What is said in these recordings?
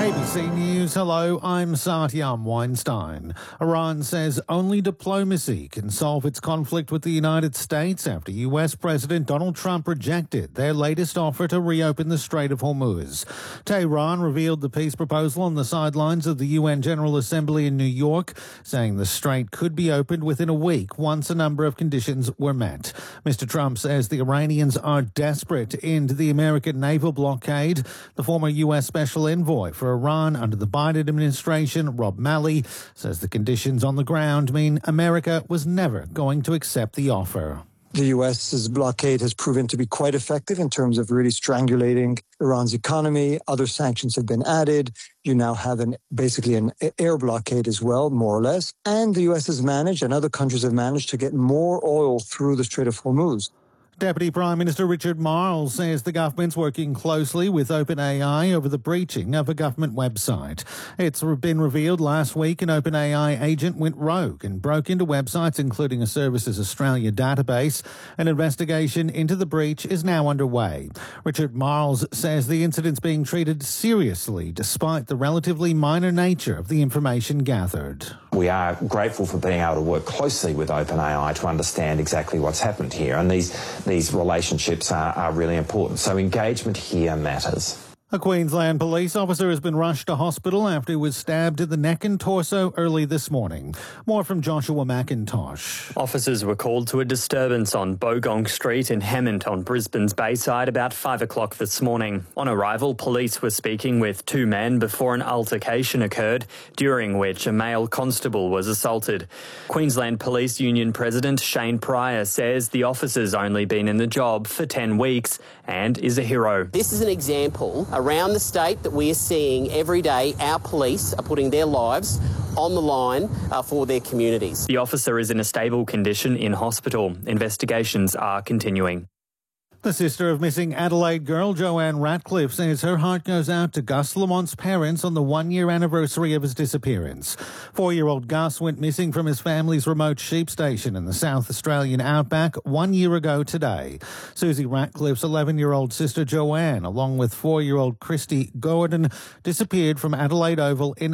ABC News, hello, I'm Satyam Weinstein. Iran says only diplomacy can solve its conflict with the United States after US President Donald Trump rejected their latest offer to reopen the Strait of Hormuz. Tehran revealed the peace proposal on the sidelines of the UN General Assembly in New York, saying the strait could be opened within a week once a number of conditions were met. Mr. Trump says the Iranians are desperate to end the American naval blockade. The former US Special Envoy for Iran under the Biden administration, Rob Malley, says the conditions on the ground mean America was never going to accept the offer. The U.S.'s blockade has proven to be quite effective in terms of really strangulating Iran's economy. Other sanctions have been added. You now have basically an air blockade as well, more or less. And the U.S. has managed, and other countries have managed, to get more oil through the Strait of Hormuz. Deputy Prime Minister Richard Marles says the government's working closely with OpenAI over the breaching of a government website. It's been revealed last week an OpenAI agent went rogue and broke into websites, including a Services Australia database. An investigation into the breach is now underway. Richard Marles says the incident's being treated seriously despite the relatively minor nature of the information gathered. We are grateful for being able to work closely with OpenAI to understand exactly what's happened here, and these relationships are really important. So engagement here matters. A Queensland police officer has been rushed to hospital after he was stabbed in the neck and torso early this morning. More from Joshua McIntosh. Officers were called to a disturbance on Bogong Street in Hemmant on Brisbane's Bayside about 5 o'clock this morning. On arrival, police were speaking with two men before an altercation occurred, during which a male constable was assaulted. Queensland Police Union President Shane Pryor says the officer's only been in the job for 10 weeks and is a hero. This is an example around the state that we are seeing every day. Our police are putting their lives on the line for their communities. The officer is in a stable condition in hospital. Investigations are continuing. The sister of missing Adelaide girl Joanne Ratcliffe says her heart goes out to Gus Lamont's parents on the one-year anniversary of his disappearance. 4-year-old Gus went missing from his family's remote sheep station in the South Australian outback 1 year ago today. Susie Ratcliffe's 11-year-old sister Joanne, along with 4-year-old Christy Gordon, disappeared from Adelaide Oval in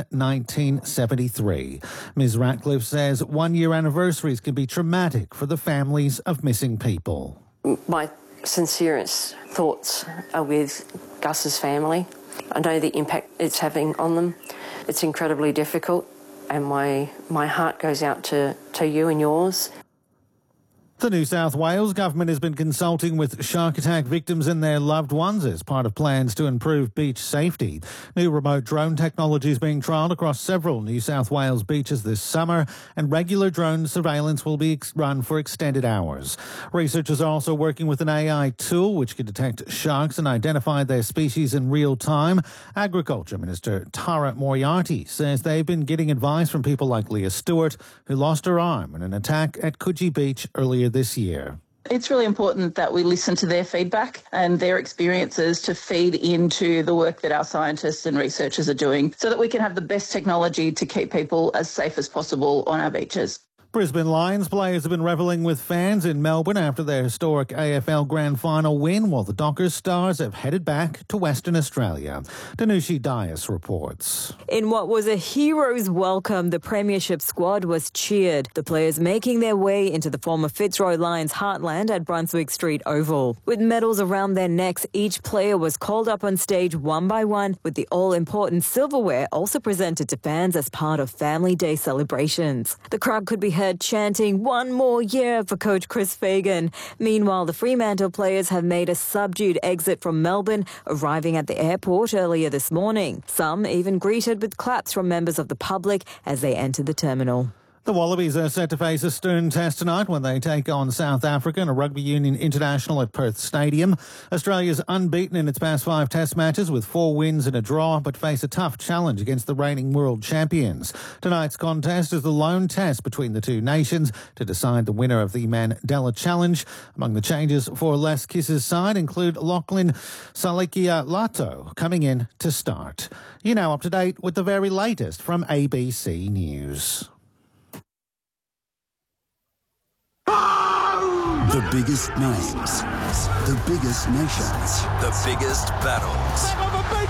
1973. Ms. Ratcliffe says one-year anniversaries can be traumatic for the families of missing people. My sincerest thoughts are with Gus's family. I know the impact it's having on them. It's incredibly difficult, and my heart goes out to you and yours. The New South Wales government has been consulting with shark attack victims and their loved ones as part of plans to improve beach safety. New remote drone technology is being trialled across several New South Wales beaches this summer, and regular drone surveillance will be run for extended hours. Researchers are also working with an AI tool which can detect sharks and identify their species in real time. Agriculture Minister Tara Moriarty says they've been getting advice from people like Leah Stewart, who lost her arm in an attack at Coogee Beach earlier this year. It's really important that we listen to their feedback and their experiences to feed into the work that our scientists and researchers are doing so that we can have the best technology to keep people as safe as possible on our beaches. Brisbane Lions players have been revelling with fans in Melbourne after their historic AFL Grand Final win, while the Dockers Stars have headed back to Western Australia. Danushi Dias reports. In what was a hero's welcome, the Premiership squad was cheered, the players making their way into the former Fitzroy Lions heartland at Brunswick Street Oval. With medals around their necks, each player was called up on stage one by one, with the all-important silverware also presented to fans as part of Family Day celebrations. The crowd could be heard chanting "one more year" for coach Chris Fagan. Meanwhile, the Fremantle players have made a subdued exit from Melbourne, arriving at the airport earlier this morning. Some even greeted with claps from members of the public as they entered the terminal. The Wallabies are set to face a stern test tonight when they take on South Africa in a Rugby Union International at Perth Stadium. Australia's unbeaten in its past 5 test matches with 4 wins and a draw, but face a tough challenge against the reigning world champions. Tonight's contest is the lone test between the two nations to decide the winner of the Mandela Challenge. Among the changes for Les Kiss's side include Lachlan Salikia-Lato coming in to start. You're now up to date with the very latest from ABC News. The biggest names, the biggest nations, the biggest battles.